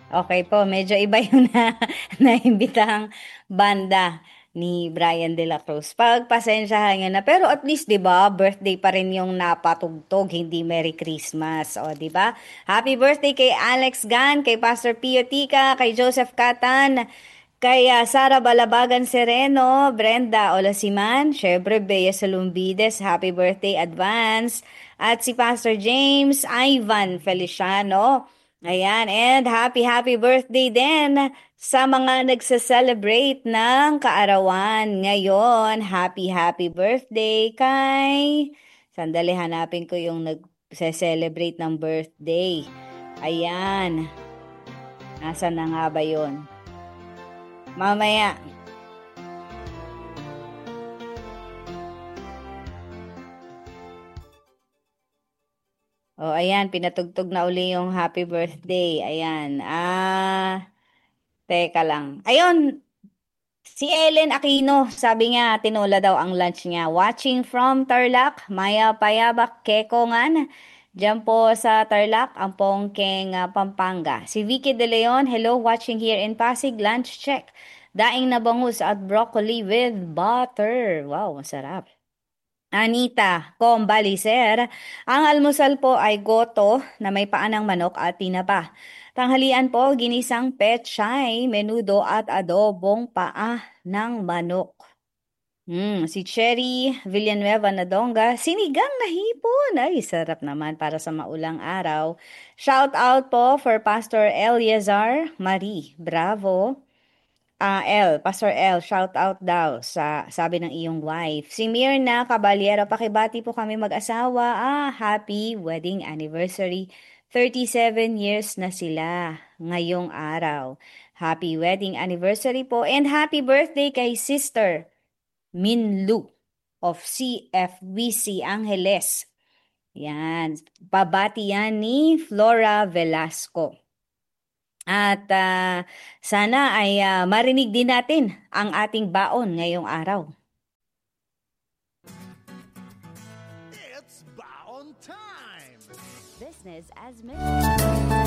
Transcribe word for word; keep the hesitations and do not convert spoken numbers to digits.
Okay po, medyo iba yung na, naimbitahang banda ni Brian De La Cruz. Pagpasensyahan nyo na. Pero at least, di ba, birthday pa rin yung napatugtog, hindi Merry Christmas. O, di ba? Happy birthday kay Alex Gan, kay Pastor Pio Tica, kay Joseph Catan, kay ah, Sara Balabagan Sereno, Brenda Olasiman, syempre Bea Salumbides, happy birthday advance. At si Pastor James Ivan Feliciano. Ayan, and happy happy birthday din sa mga nagse-celebrate ng kaarawan ngayon. Happy happy birthday kay... Sandali, hanapin ko yung nagse-celebrate ng birthday. Ayan, nasa na nga ba yun? Mamaya. Oh, ayan, pinatugtog na uli yung happy birthday. Ayan. Ah, teka lang. Ayun, si Ellen Aquino, sabi niya, tinula daw ang lunch niya. Watching from Tarlac, Maya Payabak, Kekongan. Diyan po sa Tarlac, ang Pongkeng, ah, Pampanga. Si Vicky De Leon, hello, watching here in Pasig, lunch check. Daing na bangus at broccoli with butter. Wow, masarap. Anita Combaliser, ang almusal po ay goto na may paa ng manok at tinapa. Tanghalian po, ginisang pechay, menudo at adobong paa ng manok. Hmm, si Cherry Villanueva Nadonga, sinigang na hipon. Ay, sarap naman para sa maulang araw. Shout out po for Pastor Eliazar Marie. Bravo. Ah, L, Pastor L, shout out daw sa sabi ng iyong wife. Si Mirna Caballero, pakibati po kami mag-asawa. Ah, happy wedding anniversary. thirty-seven years na sila ngayong araw. Happy wedding anniversary po and happy birthday kay Sister Minlu of C F B C Angeles. Yan, babati yan ni Flora Velasco. At ah, sana ay ah, marinig din natin ang ating baon ngayong araw. It's Baon time! Business as mission.